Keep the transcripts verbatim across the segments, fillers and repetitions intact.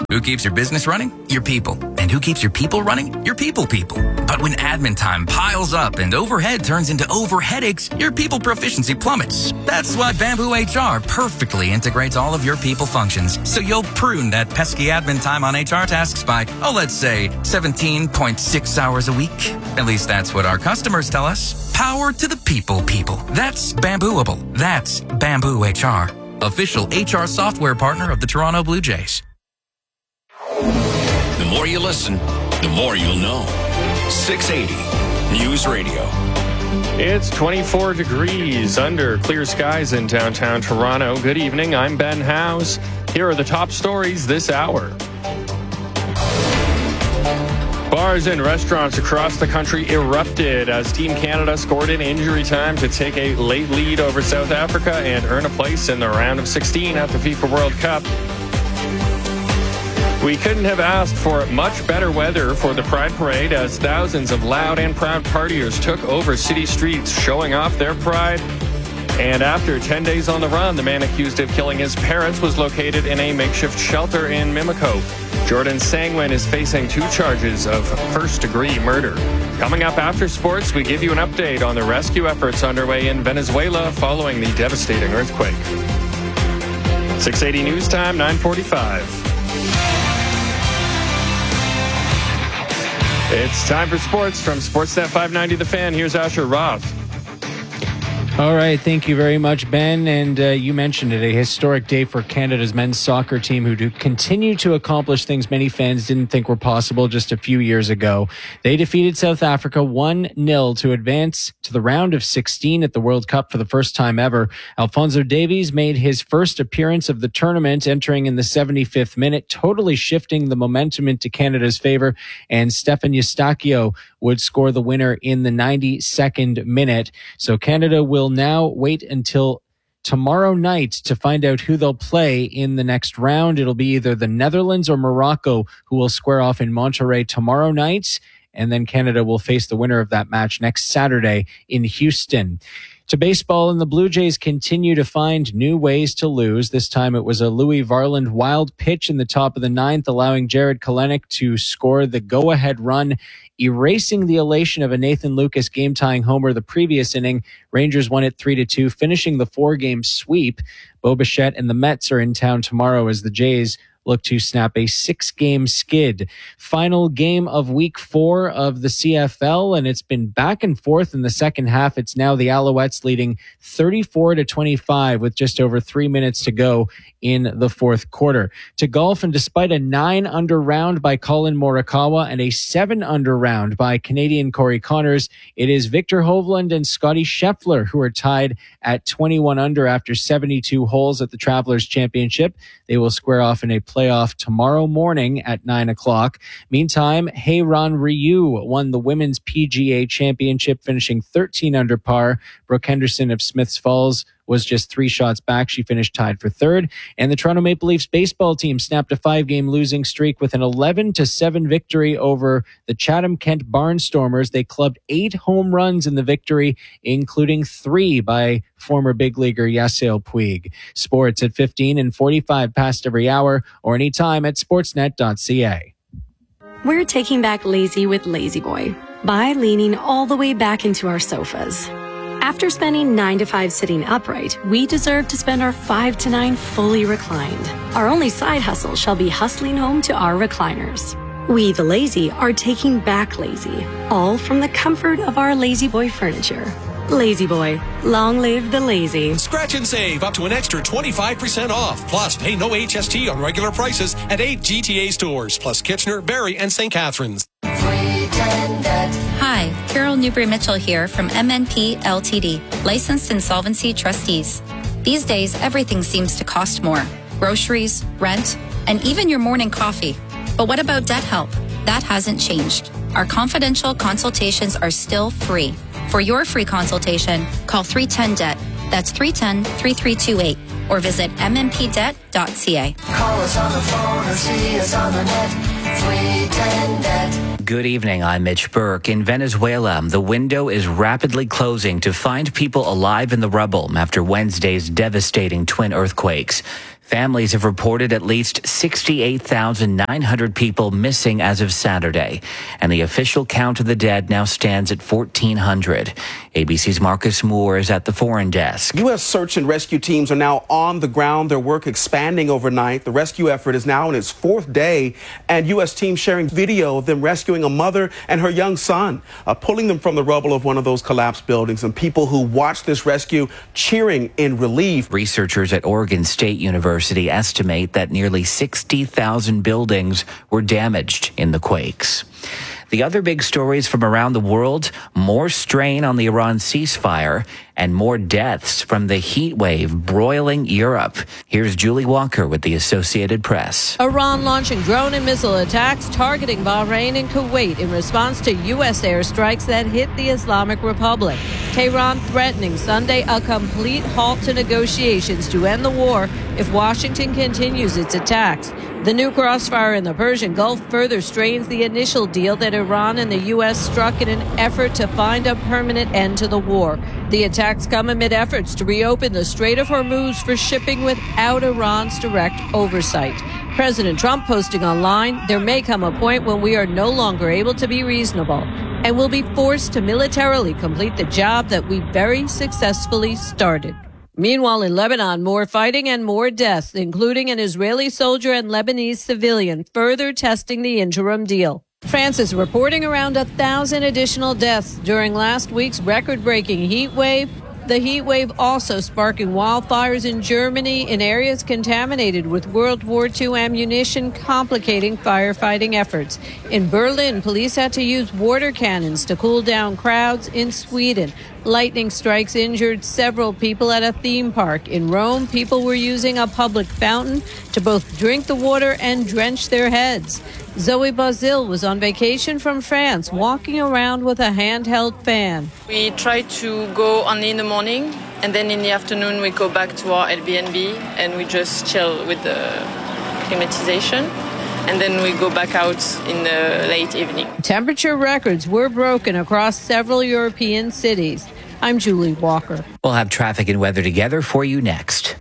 Who keeps your business running? Your people. And who keeps your people running? Your people people. But when admin time piles up and overhead turns into over headaches, your people proficiency plummets. That's why Bamboo H R perfectly integrates all of your people functions, so you'll prune that pesky admin time on H R tasks by, oh, let's say, seventeen point six hours a week. At least that's what our customers tell us. Power to the people people. That's Bambooable. That's Bamboo H R. Official H R software partner of the Toronto Blue Jays. The more you listen, the more you'll know. six eighty News Radio. It's twenty-four degrees under clear skies in downtown Toronto. Good evening. I'm Ben Howes. Here are the top stories this hour. Bars and restaurants across the country erupted as Team Canada scored in injury time to take a late lead over South Africa and earn a place in the round of sixteen at the FIFA World Cup. We couldn't have asked for much better weather for the Pride Parade as thousands of loud and proud partiers took over city streets showing off their pride. And after ten days on the run, the man accused of killing his parents was located in a makeshift shelter in Mimico. Jordan Sangwin is facing two charges of first-degree murder. Coming up after sports, we give you an update on the rescue efforts underway in Venezuela following the devastating earthquake. six eighty News Time, nine forty-five. It's time for sports from Sportsnet five ninety The Fan. Here's Asher Roth. All right, thank you very much, Ben. And uh, you mentioned it, a historic day for Canada's men's soccer team, who do continue to accomplish things many fans didn't think were possible just a few years ago. They defeated South Africa one nil to advance to the round of sixteen at the World Cup for the first time ever. Alphonso Davies made his first appearance of the tournament, entering in the seventy-fifth minute, totally shifting the momentum into Canada's favor. And Stefan Eustáquio would score the winner in the ninety-second minute. So Canada will now wait until tomorrow night to find out who they'll play in the next round. It'll be either the Netherlands or Morocco, who will square off in Monterrey tomorrow night. And then Canada will face the winner of that match next Saturday in Houston. To baseball, and the Blue Jays continue to find new ways to lose. This time it was a Louis Varland wild pitch in the top of the ninth, allowing Jared Kelenic to score the go-ahead run, erasing the elation of a Nathan Lucas game-tying homer the previous inning. Rangers won it three to two, finishing the four-game sweep. Bo Bichette and the Mets are in town tomorrow as the Jays look to snap a six-game skid. Final game of week four of the C F L, and it's been back and forth in the second half. It's now the Alouettes leading thirty-four to twenty-five with just over three minutes to go in the fourth quarter. To golf, and despite a nine-under round by Colin Morikawa and a seven-under round by Canadian Corey Connors, it is Victor Hovland and Scotty Scheffler who are tied at twenty-one under after seventy-two holes at the Travelers Championship. They will square off in a playoff tomorrow morning at nine o'clock. Meantime, Hye-Ran Ryu won the Women's P G A Championship, finishing thirteen under par. Brooke Henderson of Smiths Falls was just three shots back. She finished tied for third. And the Toronto Maple Leafs baseball team snapped a five-game losing streak with an eleven to seven victory over the Chatham-Kent Barnstormers. They clubbed eight home runs in the victory, including three by former big leaguer Yasiel Puig. Sports at fifteen and forty-five past every hour, or anytime at sportsnet dot c a. We're taking back lazy with Lazy Boy by leaning all the way back into our sofas. After spending nine to five sitting upright, we deserve to spend our five to nine fully reclined. Our only side hustle shall be hustling home to our recliners. We, the lazy, are taking back lazy, all from the comfort of our Lazy Boy furniture. Lazy Boy, long live the lazy. Scratch and save up to an extra twenty-five percent off. Plus, pay no H S T on regular prices at eight G T A stores, plus Kitchener, Barrie, and Saint Catharines. Hi, Carol Newbury-Mitchell here from M N P L T D, Licensed Insolvency Trustees. These days, everything seems to cost more. Groceries, rent, and even your morning coffee. But what about debt help? That hasn't changed. Our confidential consultations are still free. For your free consultation, call three one zero D E B T. That's three one zero, three three two eight. Or visit m m p debt dot c a. Call us on the phone or see us on the net. three one zero D E B T. Good evening, I'm Mitch Burke. In Venezuela, the window is rapidly closing to find people alive in the rubble after Wednesday's devastating twin earthquakes. Families have reported at least sixty-eight thousand nine hundred people missing as of Saturday, and the official count of the dead now stands at fourteen hundred. A B C's Marcus Moore is at the foreign desk. U S search and rescue teams are now on the ground, their work expanding overnight. The rescue effort is now in its fourth day, and U S teams sharing video of them rescuing a mother and her young son, uh, pulling them from the rubble of one of those collapsed buildings, and people who watched this rescue cheering in relief. Researchers at Oregon State University estimate that nearly sixty thousand buildings were damaged in the quakes. The other big stories from around the world: more strain on the Iran ceasefire and more deaths from the heat wave broiling Europe. Here's Julie Walker with the Associated Press. Iran launching drone and missile attacks targeting Bahrain and Kuwait in response to U S airstrikes that hit the Islamic Republic. Tehran threatening Sunday a complete halt to negotiations to end the war if Washington continues its attacks. The new crossfire in the Persian Gulf further strains the initial deal that Iran and the U S struck in an effort to find a permanent end to the war. The attacks come amid efforts to reopen the Strait of Hormuz for shipping without Iran's direct oversight. President Trump posting online, "There may come a point when we are no longer able to be reasonable and will be forced to militarily complete the job that we very successfully started." Meanwhile, in Lebanon, more fighting and more deaths, including an Israeli soldier and Lebanese civilian, further testing the interim deal. France is reporting around a thousand additional deaths during last week's record-breaking heat wave. The heat wave also sparking wildfires in Germany in areas contaminated with World War Two ammunition, complicating firefighting efforts. In Berlin, police had to use water cannons to cool down crowds. In Sweden, lightning strikes injured several people at a theme park. In Rome, people were using a public fountain to both drink the water and drench their heads. Zoe Bazil was on vacation from France, walking around with a handheld fan. We try to go only in the morning, and then in the afternoon we go back to our Airbnb and we just chill with the climatization. And then we go back out in the late evening. Temperature records were broken across several European cities. I'm Julie Walker. We'll have traffic and weather together for you next.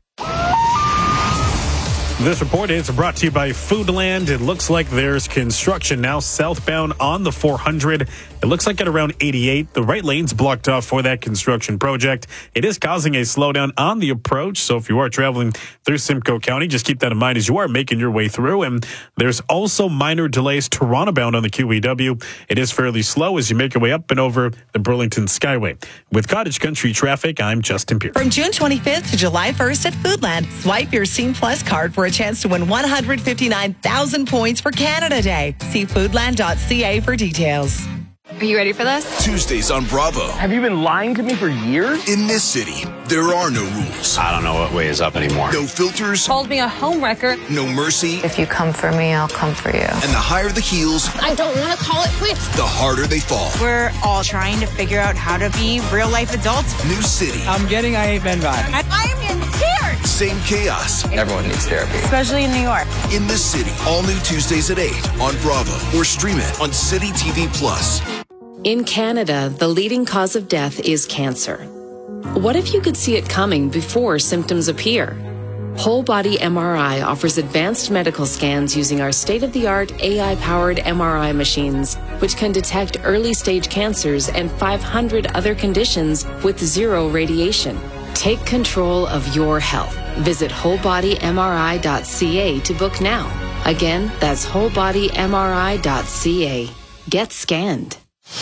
This report is brought to you by Foodland. It looks like there's construction now southbound on the four hundred. It looks like at around eighty-eight. The right lane's blocked off for that construction project. It is causing a slowdown on the approach. So if you are traveling through Simcoe County, just keep that in mind as you are making your way through. And there's also minor delays Toronto bound on the Q E W. It is fairly slow as you make your way up and over the Burlington Skyway. With Cottage Country traffic, I'm Justin Pierce. From June twenty-fifth to July first at Foodland, swipe your Scene Plus card for a chance to win one hundred fifty-nine thousand points for Canada Day. See foodland dot c a for details. Are you ready for this? Tuesdays on Bravo. Have you been lying to me for years? In this city, there are no rules. I don't know what way is up anymore. No filters. Called me a homewrecker. No mercy. If you come for me, I'll come for you. And the higher the heels, I don't want to call it quits. The harder they fall. We're all trying to figure out how to be real life adults. New city. I'm getting I Hate Men vibes. I'm in tears. Same chaos. Everyone needs therapy. Especially in New York. In the City. All new Tuesdays at eight on Bravo. Or stream it on City T V Plus. In Canada, the leading cause of death is cancer. What if you could see it coming before symptoms appear? Whole Body M R I offers advanced medical scans using our state-of-the-art A I-powered M R I machines, which can detect early-stage cancers and five hundred other conditions with zero radiation. Take control of your health. Visit whole body m r i dot c a to book now. Again, that's whole body m r i dot c a. Get scanned.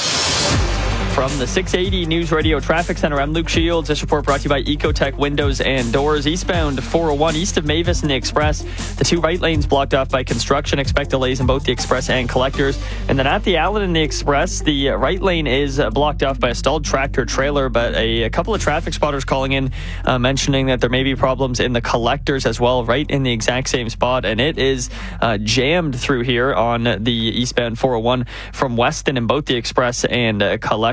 From the six eighty News Radio Traffic Center, I'm Luke Shields. This report brought to you by Ecotech Windows and Doors. Eastbound four oh one, east of Mavis and the Express. The two right lanes blocked off by construction. Expect delays in both the Express and Collectors. And then at the Allen and the Express, the right lane is blocked off by a stalled tractor trailer. But a, a couple of traffic spotters calling in, uh, mentioning that there may be problems in the Collectors as well, right in the exact same spot. And it is uh, jammed through here on the eastbound four oh one from Weston in both the Express and uh, Collectors.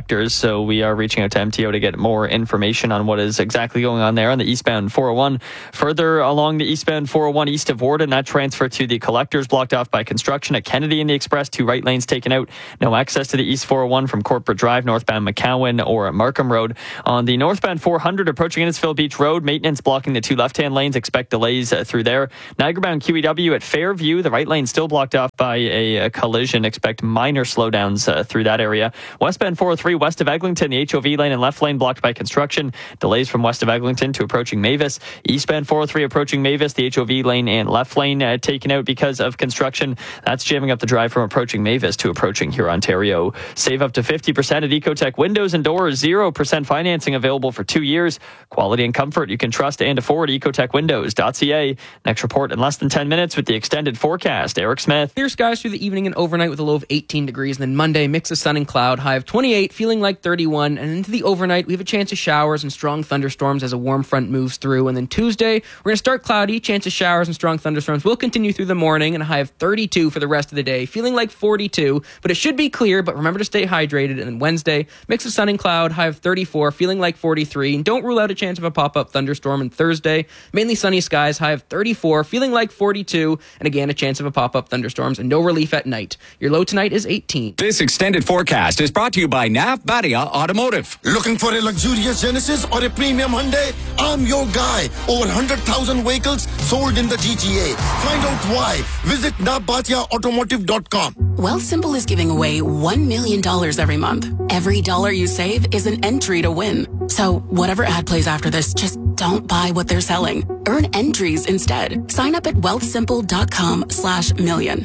collectors. So we are reaching out to M T O to get more information on what is exactly going on there on the eastbound four oh one. Further along the eastbound four oh one east of Warden, that transfer to the collectors blocked off by construction at Kennedy and the Express. Two right lanes taken out. No access to the east four oh one from Corporate Drive, northbound McCowan or Markham Road. On the northbound four hundred approaching Innisfil Beach Road, maintenance blocking the two left-hand lanes. Expect delays uh, through there. Niagara-bound Q E W at Fairview, the right lane still blocked off by a, a collision. Expect minor slowdowns uh, through that area. Westbound four oh three west of Eglinton, the H O V lane and left lane blocked by construction. Delays from west of Eglinton to approaching Mavis. Eastbound four oh three approaching Mavis, the H O V lane and left lane uh, taken out because of construction. That's jamming up the drive from approaching Mavis to approaching here, Ontario. Save up to fifty percent at Ecotech Windows and Doors. zero percent financing available for two years. Quality and comfort you can trust and afford. ecotech windows dot c a. Next report in less than ten minutes with the extended forecast. Eric Smith. Clear skies through the evening and overnight with a low of eighteen degrees. And then Monday, mix of sun and cloud, high of twenty-eight, feeling like thirty-one. And into the overnight, we have a chance of showers and strong thunderstorms as a warm front moves through. And then Tuesday, we're going to start cloudy. Chance of showers and strong thunderstorms will continue through the morning, and a high of thirty-two for the rest of the day, feeling like forty-two. But it should be clear, but remember to stay hydrated. And then Wednesday, mix of sun and cloud, high of thirty-four, feeling like forty-three. And don't rule out a chance of a pop-up thunderstorm. And Thursday, mainly sunny skies, high of thirty-four, feeling like forty-two. And again, a chance of a pop-up thunderstorms and no relief at night. Your low tonight is eighteen. This extended forecast is brought to you by N A F Badia Automotive. Looking for a luxurious Genesis or a premium Hyundai? I'm your guy. Over one hundred thousand vehicles sold in the G T A. Find out why. Visit N A F Badia Automotive dot com. Wealthsimple is giving away one million dollars every month. Every dollar you save is an entry to win. So whatever ad plays after this, just don't buy what they're selling. Earn entries instead. Sign up at wealthsimple dot com slash million.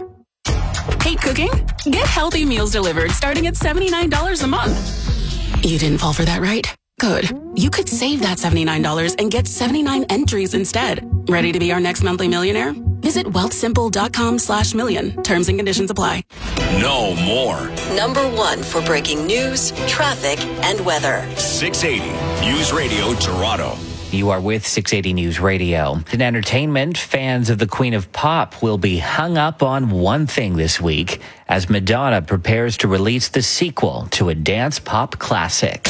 Hate cooking? Get healthy meals delivered starting at seventy-nine dollars a month. You didn't fall for that, right? Good. You could save that seventy-nine dollars and get seventy-nine entries instead. Ready to be our next monthly millionaire? Visit wealthsimple dot com slash million. Terms and conditions apply. No more. Number one for breaking news, traffic, and weather. six eighty News Radio Toronto. You are with six eighty News Radio. In entertainment, fans of the Queen of Pop will be hung up on one thing this week as Madonna prepares to release the sequel to a dance pop classic.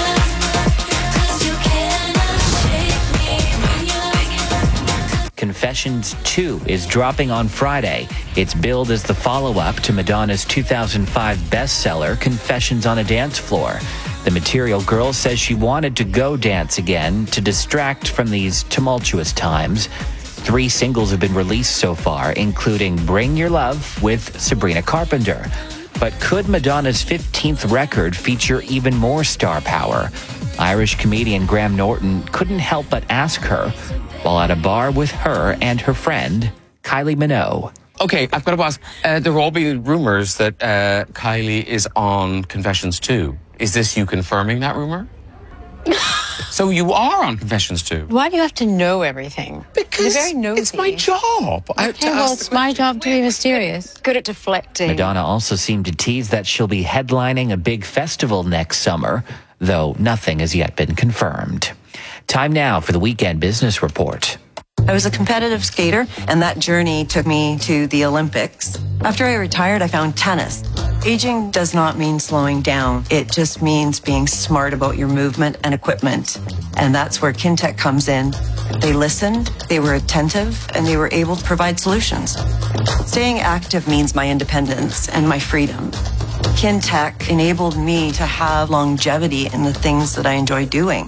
Confessions two is dropping on Friday. It's billed as the follow-up to Madonna's two thousand five bestseller, Confessions on a Dance Floor. The Material Girl says she wanted to go dance again to distract from these tumultuous times. Three singles have been released so far, including Bring Your Love with Sabrina Carpenter. But could Madonna's fifteenth record feature even more star power? Irish comedian Graham Norton couldn't help but ask her while at a bar with her and her friend, Kylie Minogue. Okay, I've got to ask, uh, there have all been rumors that uh, Kylie is on Confessions two. Is this you confirming that rumor? So you are on Confessions two? Why do you have to know everything? Because You're very nosy. It's my job. I have Okay, to well, ask it's my job to be mysterious. Good at deflecting. Madonna also seemed to tease that she'll be headlining a big festival next summer, though nothing has yet been confirmed. Time now for the Weekend Business Report. I was a competitive skater, and that journey took me to the Olympics. After I retired, I found tennis. Aging does not mean slowing down. It just means being smart about your movement and equipment. And that's where Kintec comes in. They listened, they were attentive, and they were able to provide solutions. Staying active means my independence and my freedom. Kintec enabled me to have longevity in the things that I enjoy doing.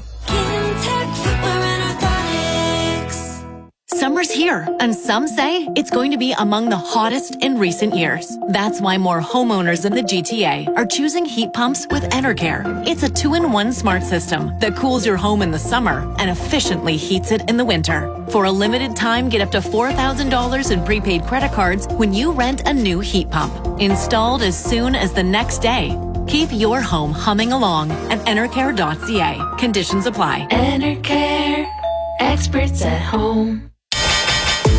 Summer's here, and some say it's going to be among the hottest in recent years. That's why more homeowners in the G T A are choosing heat pumps with Enercare. It's a two-in-one smart system that cools your home in the summer and efficiently heats it in the winter. For a limited time, get up to four thousand dollars in prepaid credit cards when you rent a new heat pump. Installed as soon as the next day. Keep your home humming along at enercare dot c a. Conditions apply. Enercare, experts at home.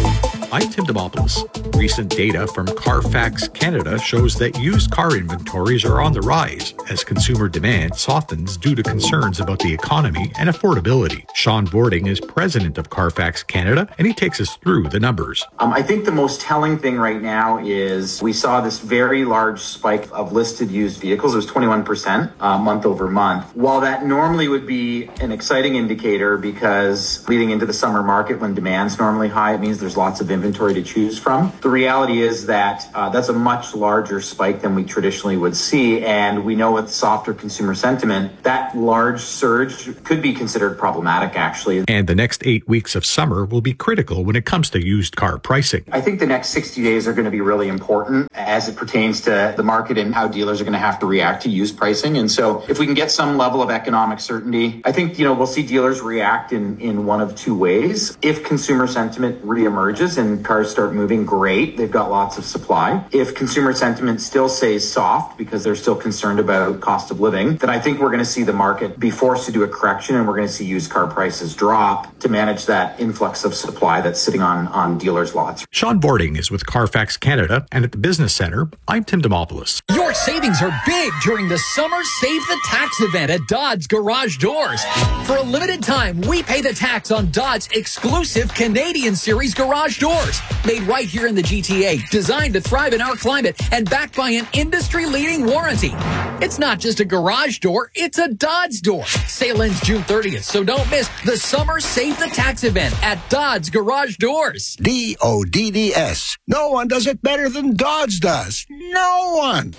I'm Tim Demopoulos. Recent data from Carfax Canada shows that used car inventories are on the rise as consumer demand softens due to concerns about the economy and affordability. Sean Bording is president of Carfax Canada, and he takes us through the numbers. Um, I think the most telling thing right now is we saw this very large spike of listed used vehicles. It was twenty-one percent uh, month over month. While that normally would be an exciting indicator because leading into the summer market when demand's normally high, it means there's lots of inventory to choose from. The reality is that uh, that's a much larger spike than we traditionally would see. And we know with softer consumer sentiment, that large surge could be considered problematic, actually. And the next eight weeks of summer will be critical when it comes to used car pricing. I think the next sixty days are going to be really important as it pertains to the market and how dealers are going to have to react to used pricing. And so if we can get some level of economic certainty, I think, you know, we'll see dealers react in, in one of two ways. If consumer sentiment reemerges and cars start moving, great. They've got lots of supply. If consumer sentiment still stays soft because they're still concerned about cost of living, then I think we're going to see the market be forced to do a correction and we're going to see used car prices drop to manage that influx of supply that's sitting on, on dealers' lots. Sean Bording is with Carfax Canada, and at the Business Center, I'm Tim Demopoulos. Your savings are big during the Summer Save the Tax event at Dodds Garage Doors. For a limited time, we pay the tax on Dodds exclusive Canadian Series garage doors. Made right here in the G T A, designed to thrive in our climate, and backed by an industry-leading warranty. It's not just a garage door, it's a Dodds door. Sale ends June thirtieth, so don't miss the Summer Save the Tax event at Dodds Garage Doors. D O D D S. No one does it better than Dodds does. No one.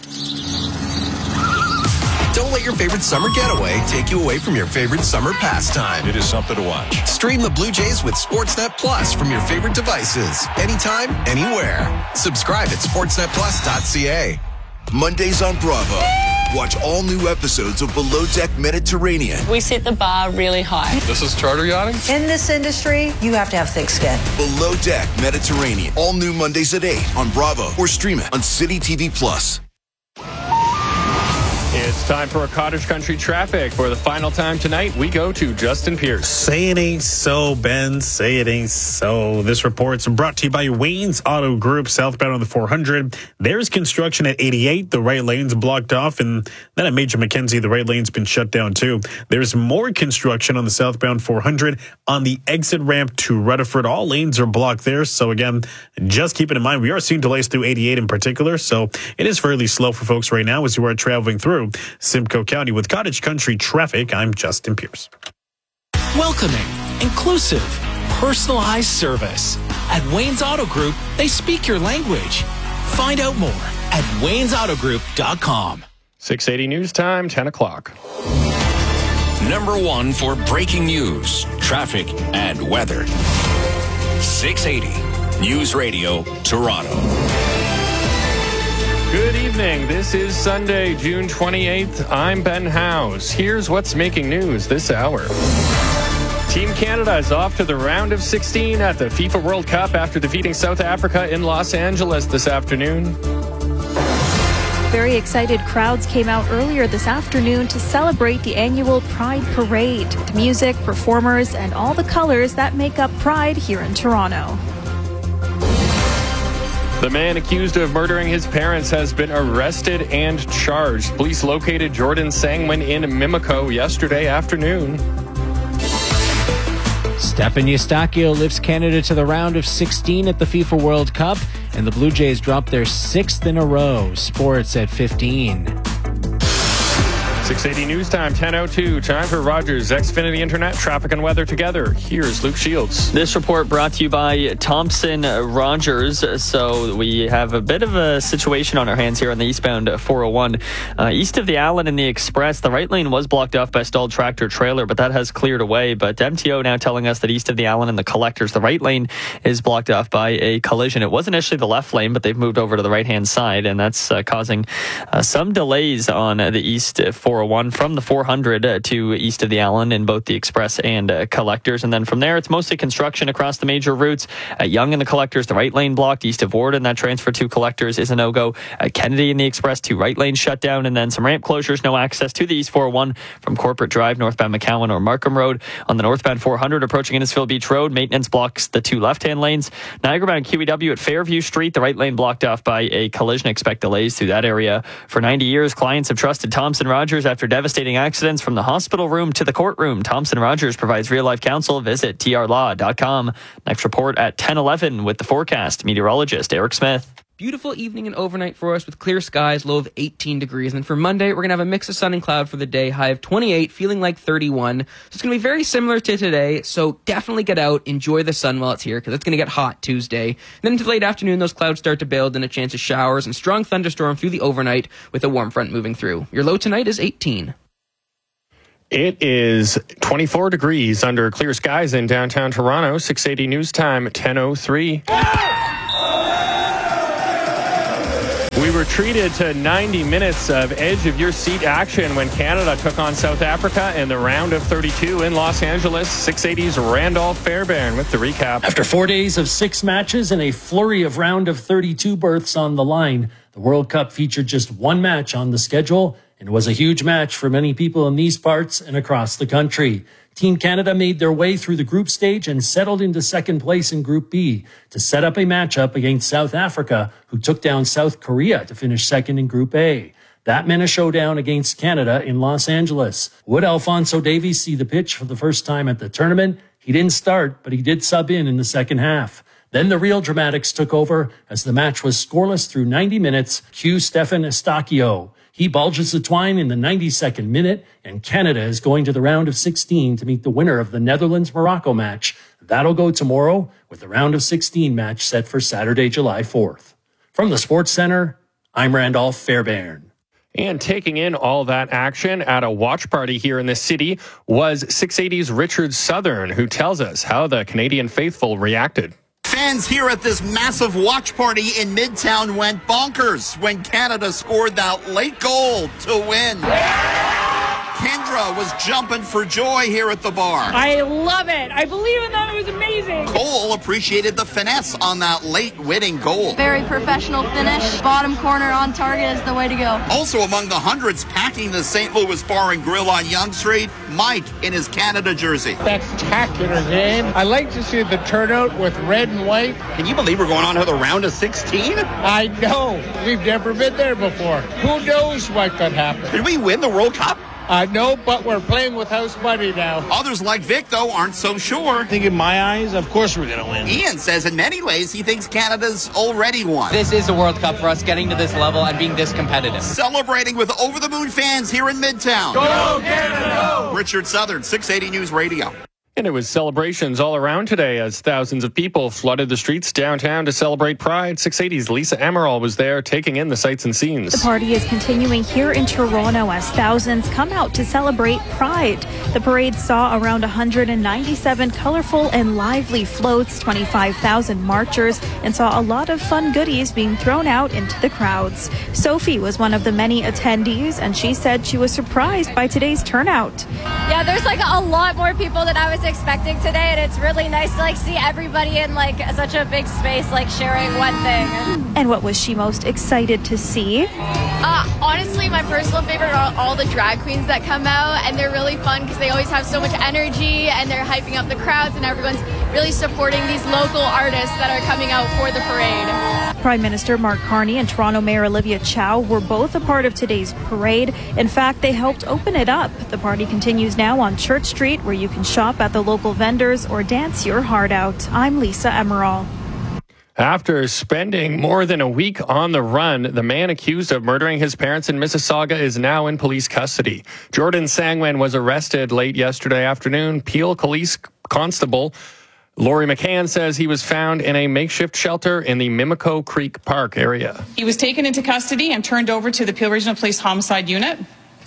Don't let your favorite summer getaway take you away from your favorite summer pastime. It is something to watch. Stream the Blue Jays with Sportsnet Plus from your favorite devices. Anytime, anywhere. Subscribe at sportsnet plus dot c a. Mondays on Bravo. Watch all new episodes of Below Deck Mediterranean. We set the bar really high. This is charter yachting? In this industry, you have to have thick skin. Below Deck Mediterranean. All new Mondays at eight on Bravo or stream it on City T V Plus. It's time for a Cottage Country traffic. For the final time tonight, we go to Justin Pierce. Say it ain't so, Ben. Say it ain't so. This report's brought to you by Wayne's Auto Group, southbound on the four hundred. There's construction at eighty-eight. The right lane's blocked off. And then at Major Mackenzie, the right lane's been shut down too. There's more construction on the southbound four hundred on the exit ramp to Rutherford. All lanes are blocked there. So again, just keep it in mind. We are seeing delays through eighty-eight in particular. So it is fairly slow for folks right now as you are traveling through Simcoe County. With Cottage Country traffic, I'm Justin Pierce. Welcoming, inclusive, personalized service. At Wayne's Auto Group, they speak your language. Find out more at waynes auto group dot com. six eighty News Time, ten o'clock. Number one for breaking news, traffic, and weather. six eighty News Radio, Toronto. Good evening. This is Sunday, June twenty-eighth. I'm Ben Howes. Here's what's making news this hour. Team Canada is off to the round of sixteen at the FIFA World Cup after defeating South Africa in Los Angeles this afternoon. Very excited crowds came out earlier this afternoon to celebrate the annual Pride Parade. The music, performers, and all the colors that make up Pride here in Toronto. The man accused of murdering his parents has been arrested and charged. Police located Jordan Sangwin in Mimico yesterday afternoon. Stefan Eustáquio lifts Canada to the round of sixteen at the FIFA World Cup, and the Blue Jays drop their sixth in a row. Sports at fifteen. six eighty News Time, ten oh two. Time for Rogers Xfinity Internet traffic and weather together. Here's Luke Shields. This report brought to you by Thompson Rogers. So we have a bit of a situation on our hands here on the eastbound four oh one. Uh, east of the Allen and the Express, the right lane was blocked off by a stalled tractor trailer, but that has cleared away. But M T O now telling us that east of the Allen and the Collectors, the right lane is blocked off by a collision. It was initially the left lane, but they've moved over to the right-hand side, and that's uh, causing uh, some delays on the east four four oh one from the four hundred uh, to east of the Allen in both the Express and uh, Collectors. And then from there, it's mostly construction across the major routes. At Yonge in the Collectors, the right lane blocked east of Ward, and that transfer to Collectors is a no-go. At Kennedy in the Express, two right lanes shut down, and then some ramp closures, no access to the East four oh one from Corporate Drive, northbound McCowan or Markham Road. On the northbound four hundred, approaching Innisfil Beach Road, maintenance blocks the two left-hand lanes. Niagara-bound Q E W at Fairview Street, the right lane blocked off by a collision. Expect delays through that area. For ninety years, clients have trusted Thompson Rogers after devastating accidents from the hospital room to the courtroom. Thompson Rogers provides real-life counsel. Visit t r law dot com. Next report at ten eleven with the forecast. Meteorologist Eric Smith. Beautiful evening and overnight for us with clear skies, low of eighteen degrees. And for Monday, we're going to have a mix of sun and cloud for the day, high of twenty-eight, feeling like thirty-one. So it's going to be very similar to today, so definitely get out, enjoy the sun while it's here, because it's going to get hot Tuesday. And then into the late afternoon, those clouds start to build and a chance of showers and strong thunderstorm through the overnight with a warm front moving through. Your low tonight is eighteen. It is twenty-four degrees under clear skies in downtown Toronto. six eighty News Time, ten oh three. We were treated to ninety minutes of edge-of-your-seat action when Canada took on South Africa in the round of thirty-two in Los Angeles. six eighty's Randolph Fairbairn with the recap. After four days of six matches and a flurry of round of thirty-two berths on the line, the World Cup featured just one match on the schedule and was a huge match for many people in these parts and across the country. Team Canada made their way through the group stage and settled into second place in Group B to set up a matchup against South Africa, who took down South Korea to finish second in Group A. That meant a showdown against Canada in Los Angeles. Would Alphonso Davies see the pitch for the first time at the tournament? He didn't start, but he did sub in in the second half. Then the real dramatics took over as the match was scoreless through ninety minutes. Cue Stefan Estacio. He bulges the twine in the ninety-second minute, and Canada is going to the round of sixteen to meet the winner of the Netherlands-Morocco match. That'll go tomorrow, with the round of sixteen match set for Saturday, July fourth. From the Sports Center, I'm Randolph Fairbairn. And taking in all that action at a watch party here in the city was six eighty's Richard Southern, who tells us how the Canadian faithful reacted. Fans here at this massive watch party in Midtown went bonkers when Canada scored that late goal to win. Kendra was jumping for joy here at the bar. I love it. I believe in that. It was amazing. Cole appreciated the finesse on that late winning goal. Very professional finish. Bottom corner on target is the way to go. Also among the hundreds packing the Saint Louis Bar and Grill on Yonge Street, Mike in his Canada jersey. Spectacular game. I like to see the turnout with red and white. Can you believe we're going on to the round of sixteen? I know. We've never been there before. Who knows what could happen? Did we win the World Cup? Uh, no, but we're playing with house money now. Others like Vic, though, aren't so sure. I think in my eyes, of course we're going to win. Ian says in many ways he thinks Canada's already won. This is a World Cup for us, getting to this level and being this competitive. Celebrating with over-the-moon fans here in Midtown. Go Canada! Go! Richard Southern, six eighty News Radio. And it was celebrations all around today as thousands of people flooded the streets downtown to celebrate Pride. six eighty's Lisa Emerald was there taking in the sights and scenes. The party is continuing here in Toronto as thousands come out to celebrate Pride. The parade saw around one hundred ninety-seven colorful and lively floats, twenty-five thousand marchers, and saw a lot of fun goodies being thrown out into the crowds. Sophie was one of the many attendees, and she said she was surprised by today's turnout. Yeah, there's like a lot more people than I was expecting today, and it's really nice to like see everybody in like such a big space like sharing one thing. And what was she most excited to see? Uh, honestly, my personal favorite are all the drag queens that come out, and they're really fun because they always have so much energy and they're hyping up the crowds, and everyone's really supporting these local artists that are coming out for the parade. Prime Minister Mark Carney and Toronto Mayor Olivia Chow were both a part of today's parade. In fact, they helped open it up. The party continues now on Church Street, where you can shop at the local vendors or dance your heart out. I'm Lisa Emerald. After spending more than a week on the run, the man accused of murdering his parents in Mississauga is now in police custody. Jordan Sangwen was arrested late yesterday afternoon. Peel Police Constable Laurie McCann says he was found in a makeshift shelter in the Mimico Creek Park area. He was taken into custody and turned over to the Peel Regional Police Homicide Unit.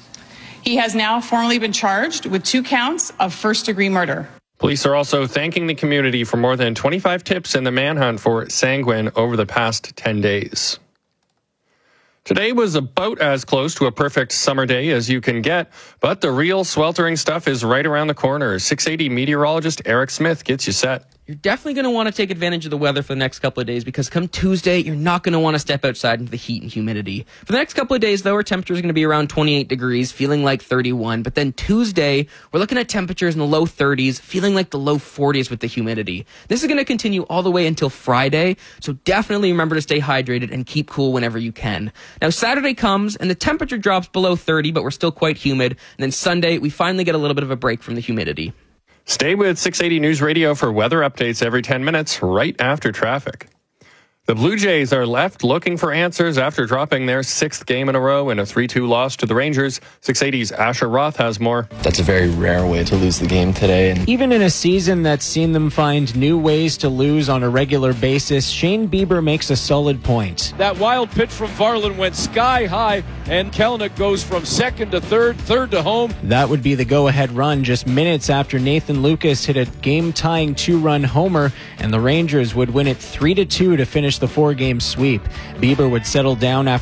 He has now formally been charged with two counts of first-degree murder. Police are also thanking the community for more than twenty-five tips in the manhunt for Sangwen over the past ten days. Today was about as close to a perfect summer day as you can get, but the real sweltering stuff is right around the corner. six eighty meteorologist Eric Smith gets you set. You're definitely going to want to take advantage of the weather for the next couple of days because come Tuesday, you're not going to want to step outside into the heat and humidity. For the next couple of days, though, our temperatures are going to be around twenty-eight degrees, feeling like thirty-one. But then Tuesday, we're looking at temperatures in the low thirties, feeling like the low forties with the humidity. This is going to continue all the way until Friday, so definitely remember to stay hydrated and keep cool whenever you can. Now, Saturday comes, and the temperature drops below thirty, but we're still quite humid. And then Sunday, we finally get a little bit of a break from the humidity. Stay with six eighty News Radio for weather updates every ten minutes right after traffic. The Blue Jays are left looking for answers after dropping their sixth game in a row in a three two loss to the Rangers. six eighty's Asher Roth has more. That's a very rare way to lose the game today. Even in a season that's seen them find new ways to lose on a regular basis, Shane Bieber makes a solid point. That wild pitch from Varland went sky high, and Kelenic goes from second to third, third to home. That would be the go-ahead run just minutes after Nathan Lucas hit a game-tying two-run homer, and the Rangers would win it three to two to finish the four-game sweep. Bieber would settle down after